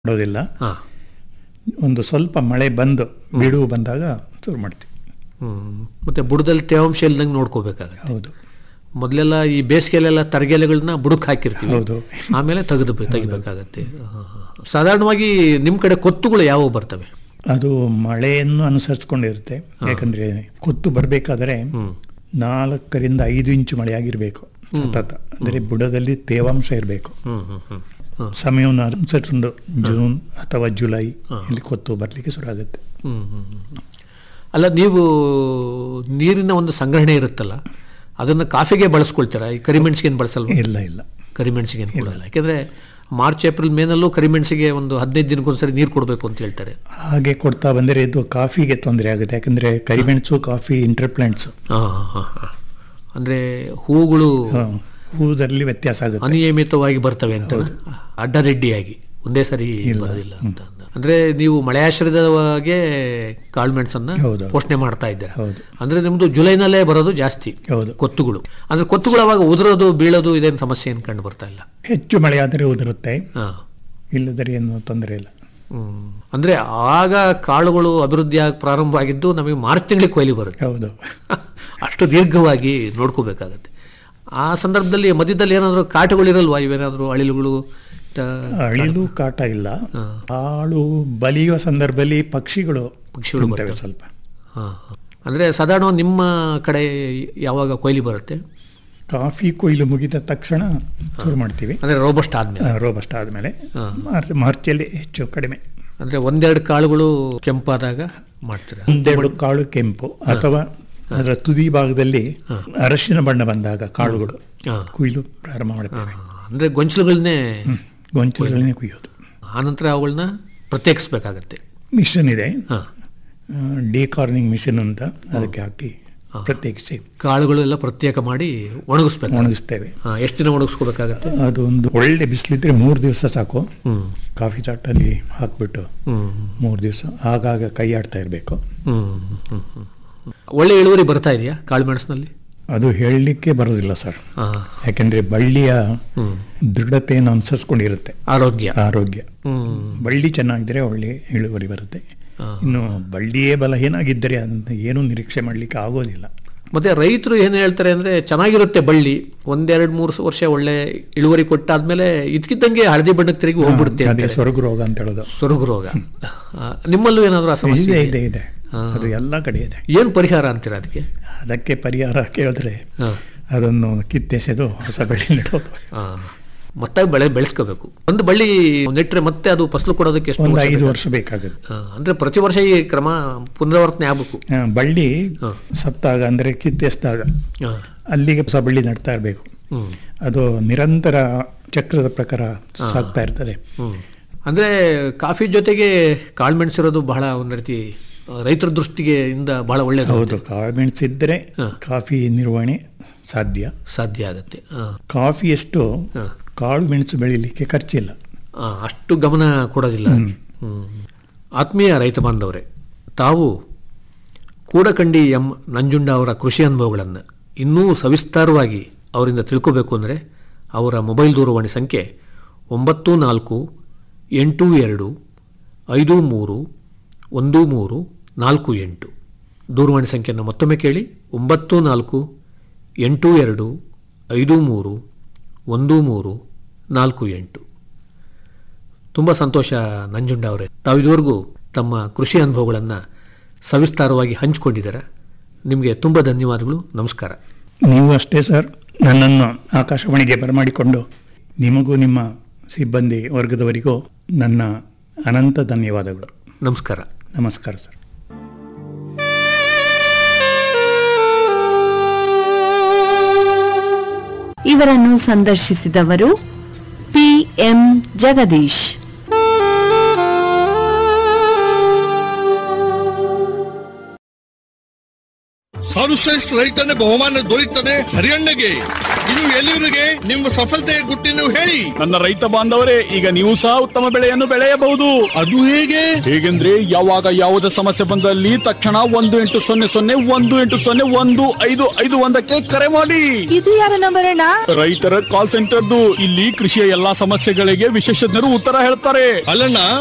ಮಾಡೋದಿಲ್ಲ. ಹಾಂ, ಒಂದು ಸ್ವಲ್ಪ ಮಳೆ ಬಂದು ಬಿಡುವು ಬಂದಾಗ ಶುರು ಮಾಡ್ತೀವಿ. ಮತ್ತು ಬುಡದಲ್ಲಿ ತೇವಾಂಶ ಇಲ್ದಂಗೆ ನೋಡ್ಕೋಬೇಕಾಗತ್ತೆ. ಹೌದು ಮೊದಲೆಲ್ಲ ಈ ಬೇಸಿಗೆಲೆಲ್ಲ ತರಗೆಲೆಗಳನ್ನ ಬುಡಕ್ಕೆ ಹಾಕಿರ್ತೀವಿ, ಹೌದು. ಆಮೇಲೆ ತೆಗಿಬೇಕಾಗತ್ತೆ. ಸಾಧಾರಣವಾಗಿ ನಿಮ್ಮ ಕಡೆ ಕೊತ್ತುಗಳು ಯಾವುವು ಬರ್ತವೆ? ಅದು ಮಳೆಯನ್ನು ಅನುಸರಿಸ್ಕೊಂಡಿರುತ್ತೆ. ಯಾಕಂದ್ರೆ ಕೊತ್ತು ಬರಬೇಕಾದ್ರೆ 4 ಇಂಚು ಮಳೆ ಆಗಿರಬೇಕು ಸತತ. ಅಂದರೆ ಬುಡದಲ್ಲಿ ತೇವಾಂಶ ಇರಬೇಕು. ಸಮಯವನ್ನು ಅನುಸರಿಸಿಕೊಂಡು ಜೂನ್ ಅಥವಾ ಜುಲೈ ಇಲ್ಲಿ ಕೊತ್ತು ಬರಲಿಕ್ಕೆ ಶುರು ಆಗುತ್ತೆ. ಅಲ್ಲ, ನೀವು ನೀರಿನ ಒಂದು ಸಂಗ್ರಹಣೆ ಇರುತ್ತಲ್ಲ, ಅದನ್ನು ಕಾಫಿಗೆ ಬಳಸ್ಕೊಳ್ತೀರಾ? ಈ ಕರಿಮೆಣಸಿಗೆ ಬಳಸಲ್ವ? ಇಲ್ಲ ಇಲ್ಲ, ಕರಿಮೆಣಸಿಗೆ ಕೊಡಲ್ಲ. ಯಾಕೆಂದರೆ ಮಾರ್ಚ್ ಏಪ್ರಿಲ್ ಮೇನಲ್ಲೂ ಕರಿಮೆಣಸಿಗೆ ಒಂದು 15 ದಿನಕ್ಕೊಂದ್ಸರಿ ನೀರು ಕೊಡಬೇಕು ಅಂತ ಹೇಳ್ತಾರೆ. ಹಾಗೆ ಕೊಡ್ತಾ ಬಂದರೆ ಇದು ಕಾಫಿಗೆ ತೊಂದರೆ ಆಗುತ್ತೆ. ಯಾಕಂದರೆ ಕರಿಮೆಣಸು ಕಾಫಿ ಇಂಟರ್ಪ್ಲಾಂಟ್ಸ್. ಅಂದರೆ ಹೂಗಳು ಹೂದಲ್ಲಿ ವ್ಯತ್ಯಾಸ ಆಗುತ್ತೆ, ಅನಿಯಮಿತವಾಗಿ ಬರ್ತವೆ ಅಂತ, ಅಡ್ಡದಿಡ್ಡಿಯಾಗಿ ಒಂದೇ ಸರಿ ಬರೋದಿಲ್ಲ ಅಂತ. ಅಂದರೆ ನೀವು ಮಳೆಯಾಶ್ರಿತವಾಗೇ ಕಾಳುಮೆಣಸನ್ನು ಪೋಷಣೆ ಮಾಡ್ತಾ ಇದ್ದೀರಾ. ಅಂದರೆ ನಿಮ್ಮದು ಜುಲೈನಲ್ಲೇ ಬರೋದು ಜಾಸ್ತಿ ಕೊತ್ತುಗಳು. ಅಂದರೆ ಕೊತ್ತುಗಳು ಅವಾಗ ಉದುರೋದು ಬೀಳೋದು ಇದೇನು ಸಮಸ್ಯೆ ಏನು ಕಂಡು ಬರ್ತಾ ಇಲ್ಲ? ಹೆಚ್ಚು ಮಳೆ ಆದರೆ ಉದುರುತ್ತೆ, ಇಲ್ಲದರೆ ಏನು ತೊಂದರೆ ಇಲ್ಲ. ಅಂದರೆ ಆಗ ಕಾಳುಗಳು ಅಭಿವೃದ್ಧಿಯಾಗಿ ಪ್ರಾರಂಭ ಆಗಿದ್ದು ನಮಗೆ ಮಾರ್ಚ್ ತಿಂಗಳಿಗೆ ಕೊಯ್ಲಿ ಬರುತ್ತೆ. ಹೌದು, ಅಷ್ಟು ದೀರ್ಘವಾಗಿ ನೋಡ್ಕೋಬೇಕಾಗತ್ತೆ. ಆ ಸಂದರ್ಭದಲ್ಲಿ ಮಧ್ಯದಲ್ಲಿ ಏನಾದರೂ ಕಾಟಗಳಿರಲ್ವಾ? ಇವೇನಾದರೂ ಅಳಿಲುಗಳು? ಅಳಿಲು ಕಾಟ ಇಲ್ಲ. ಕಾಳು ಬಲಿಯುವ ಸಂದರ್ಭದಲ್ಲಿ ಪಕ್ಷಿಗಳು ಬರ್ತವೆ ಸ್ವಲ್ಪ. ಅಂದರೆ ಸಾಧಾರಣ ನಿಮ್ಮ ಕಡೆ ಯಾವಾಗ ಕೊಯ್ಲಿ ಬರುತ್ತೆ? ಕಾಫಿ ಕೊಯ್ಲು ಮುಗಿದ ತಕ್ಷಣ ಶುರು ಮಾಡ್ತೀವಿ. ಅಂದರೆ ರೋಬಸ್ಟ್ ಆದಮೇಲೆ ಮಾರ್ಚಲ್ಲಿ ಹೆಚ್ಚು ಕಡಿಮೆ. ಅಂದರೆ 1-2 ಕಾಳುಗಳು ಕೆಂಪಾದಾಗ ಮಾಡ್ತೀರಾ? 1-2 ಕಾಳು ಕೆಂಪು, ಅಥವಾ ಅದರ ತುದಿ ಭಾಗದಲ್ಲಿ ಅರಶಿನ ಬಣ್ಣ ಬಂದಾಗ ಕಾಳುಗಳು ಕೊಯ್ಲು ಪ್ರಾರಂಭ ಮಾಡ್ತೇವೆ. ಅಂದರೆ ಗೊಂಚಲುಗಳನ್ನೇ ಕುಯ್ಯೋದು. ಆನಂತರ ಅವುಗಳನ್ನ ಪ್ರತ್ಯೇಕಿಸ್ಬೇಕಾಗತ್ತೆ. ಮಿಷನ್ ಇದೆ, ಡಿಕಾರ್ನಿಂಗ್ ಮಿಷನ್ ಅಂತ, ಅದಕ್ಕೆ ಹಾಕಿ ಪ್ರತ್ಯೇಕಿಸಿ ಕಾಳುಗಳು ಎಲ್ಲ ಪ್ರತ್ಯೇಕ ಮಾಡಿ ಒಣಗಿಸ್ತೇವೆ. ಎಷ್ಟು ದಿನ ಒಣಗಿಸ್ಕೋಬೇಕಾಗತ್ತೆ? ಅದೊಂದು ಒಳ್ಳೆ ಬಿಸಿಲಿದ್ರೆ 3 ದಿವಸ ಸಾಕು. ಕಾಫಿ ಚಾಟಲ್ಲಿ ಹಾಕ್ಬಿಟ್ಟು 3 ದಿವಸ ಆಗಾಗ ಕೈ ಆಡ್ತಾ ಇರಬೇಕು. ಒಳ್ಳೆ ಇಳುವರಿ ಬರ್ತಾ ಇದೆಯಾ ಕಾಳುಮೆಣಸಿನಲ್ಲಿ? ಅದು ಹೇಳಲಿಕ್ಕೆ ಬರೋದಿಲ್ಲ ಸರ್. ಯಾಕೆಂದ್ರೆ ಬಳ್ಳಿಯ ದೃಢತೆಯನ್ನು ಅನುಸರಿಸ್ಕೊಂಡಿರುತ್ತೆ. ಆರೋಗ್ಯ ಬಳ್ಳಿ ಚೆನ್ನಾಗಿದ್ರೆ ಒಳ್ಳೆ ಇಳುವರಿ ಬರುತ್ತೆ. ಇನ್ನು ಬಳ್ಳಿಯೇ ಬಲಹೀನಾಗಿದ್ದರೆ ಅಂತ ಏನೂ ನಿರೀಕ್ಷೆ ಮಾಡಲಿಕ್ಕೆ ಆಗೋದಿಲ್ಲ. ಮತ್ತೆ ರೈತರು ಏನು ಹೇಳ್ತಾರೆ ಅಂದರೆ, ಚೆನ್ನಾಗಿರುತ್ತೆ ಬಳ್ಳಿ, 1-2-3 ವರ್ಷ ಒಳ್ಳೆ ಇಳುವರಿ ಕೊಟ್ಟಾದ್ಮೇಲೆ ಇದಕ್ಕಿದ್ದಂಗೆ ಹಳದಿ ಬಣ್ಣಕ್ಕೆ ತಿರುಗಿ ಹೋಗ್ಬಿಡುತ್ತೆ. ಅದೇ ಸೊರಗು ರೋಗ ಅಂತ ಹೇಳೋದು. ಸೊರಗು ರೋಗ ನಿಮ್ಮಲ್ಲೂ ಏನಾದರೂ ಆ ಸಮಸ್ಯೆ ಇದೆ? ಅದು ಎಲ್ಲ ಕಡೆ ಇದೆ. ಏನು ಪರಿಹಾರ ಅಂತೀರಾ ಅದಕ್ಕೆ? ಅದಕ್ಕೆ ಪರಿಹಾರ ಕೇಳಿದ್ರೆ ಅದನ್ನು ಕಿತ್ತೆಸೆದು ಹೊಸ ಬಳ್ಳಿ ನೆಡೋದು. ಮತ್ತೆ ಬೆಳೆಸ್ಕೋಬೇಕು. ಒಂದು ಬಳ್ಳಿ ನೆಟ್ಟರೆ ಮತ್ತೆ ಅದು ಫಸಲು ಕೊಡೋದಕ್ಕೆ ಎಷ್ಟು? 5 ವರ್ಷ ಬೇಕಾಗುತ್ತೆ. ಅಂದರೆ ಪ್ರತಿ ವರ್ಷ ಈ ಕ್ರಮ ಪುನರಾವರ್ತನೆ ಆಗಬೇಕು. ಬಳ್ಳಿ ಸತ್ತಾಗ ಅಂದರೆ ಕಿತ್ತೆಸಿದಾಗ ಅಲ್ಲಿಗೆ ಹೊಸ ಬಳ್ಳಿ ನೆಡ್ತಾ ಇರಬೇಕು. ಅದು ನಿರಂತರ ಚಕ್ರದ ಪ್ರಕಾರ ಸಾಗ್ತಾ ಇರ್ತದೆ. ಅಂದರೆ ಕಾಫಿ ಜೊತೆಗೆ ಕಾಳುಮೆಣಸಿರೋದು ಬಹಳ ಒಂದು ರೀತಿ ರೈತರ ದೃಷ್ಟಿಗೆ ಇಂದ ಬಹಳ ಒಳ್ಳೆಯದು. ಹೌದು, ಕಾಳುಮೆಣಸಿದ್ದರೆ ಕಾಫಿ ನಿರ್ವಹಣೆ ಸಾಧ್ಯ ಆಗುತ್ತೆ. ಕಾಫಿ ಎಷ್ಟು ಕಾಳು ಮೆಣಸು ಬೆಳೀಲಿಕ್ಕೆ ಖರ್ಚಿಲ್ಲ, ಅಷ್ಟು ಗಮನ ಕೊಡೋದಿಲ್ಲ. ಆತ್ಮೀಯ ರೈತ ಬಾಂಧವರೇ, ತಾವು ಕೂಡಕಂಡಿ ಎಂ ನಂಜುಂಡ ಅವರ ಕೃಷಿ ಅನುಭವಗಳನ್ನು ಇನ್ನೂ ಸವಿಸ್ತಾರವಾಗಿ ಅವರಿಂದ ತಿಳ್ಕೋಬೇಕು ಅಂದರೆ ಅವರ ಮೊಬೈಲ್ ದೂರವಾಣಿ ಸಂಖ್ಯೆ 9482531348. ದೂರವಾಣಿ ಸಂಖ್ಯೆಯನ್ನು ಮತ್ತೊಮ್ಮೆ ಕೇಳಿ, 9482531348. ತುಂಬ ಸಂತೋಷ ನಂಜುಂಡ ಅವರೇ, ತಾವು ಇದುವರೆಗೂ ತಮ್ಮ ಕೃಷಿ ಅನುಭವಗಳನ್ನು ಸವಿಸ್ತಾರವಾಗಿ ಹಂಚಿಕೊಂಡಿದ್ದೀರಾ. ನಿಮಗೆ ತುಂಬ ಧನ್ಯವಾದಗಳು. ನಮಸ್ಕಾರ. ನೀವು ಅಷ್ಟೇ ಸರ್, ನನ್ನನ್ನು ಆಕಾಶವಾಣಿಗೆ ಬರಮಾಡಿಕೊಂಡು ನಿಮಗೂ ನಿಮ್ಮ ಸಿಬ್ಬಂದಿ ವರ್ಗದವರಿಗೂ ನನ್ನ ಅನಂತ ಧನ್ಯವಾದಗಳು. ನಮಸ್ಕಾರ. ನಮಸ್ಕಾರ ಸರ್. ಇವರನ್ನು ಸಂದರ್ಶಿಸಿದವರು PM ಜಗದೀಶ್. ಸರ್ವಶ್ರೇಷ್ಠ ರೈತನ ಬಹುಮಾನ ದೊರೆಯುತ್ತದೆ ಹರಿಯಣ್ಣಗೆ. ಇದು ಎಲ್ಲರಿಗೆ ನಿಮ್ಮ ಸಫಲತೆಯ ಗುಟ್ಟಿನ ಹೇಳಿ. ನನ್ನ ರೈತ ಬಾಂಧವರೇ, ಈಗ ನೀವು ಸಹ ಉತ್ತಮ ಬೆಳೆಯನ್ನು ಬೆಳೆಯಬಹುದು. ಅದು ಹೇಗೆ? ಹೇಗೆಂದ್ರೆ ಯಾವಾಗ ಯಾವುದೇ ಸಮಸ್ಯೆ ಬಂದಲ್ಲಿ ತಕ್ಷಣ 1-800-180-1551 ಕರೆ ಮಾಡಿ. ಇದು ಯಾರ ನಂಬರ್ ಅಣ್ಣ? ರೈತರ ಕಾಲ್ ಸೆಂಟರ್ದು. ಇಲ್ಲಿ ಕೃಷಿಯ ಎಲ್ಲಾ ಸಮಸ್ಯೆಗಳಿಗೆ ವಿಶೇಷಜ್ಞರು ಉತ್ತರ ಹೇಳ್ತಾರೆ. ಅಲ್ಲಣ್ಣ,